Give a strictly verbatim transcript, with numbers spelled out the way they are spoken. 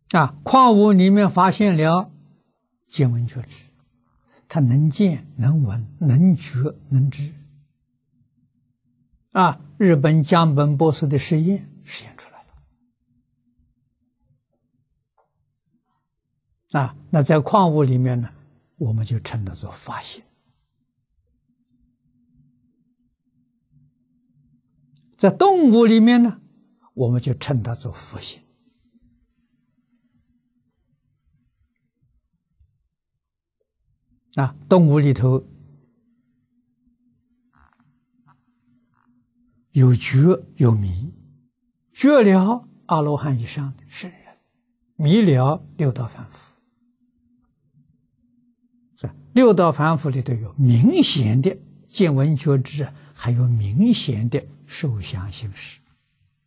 啊，矿物里面发现了见闻觉知，它能见能闻能觉能知。啊，日本江本博士的实验实验出来了。啊，那在矿物里面呢，我们就称它做法性；在动物里面呢，我们就称它做佛性。啊，动物里头有觉有迷，觉了阿罗汉以上的圣人，迷了六道凡夫。六道凡夫里头有明显的见闻觉知，还有明显的受想行识。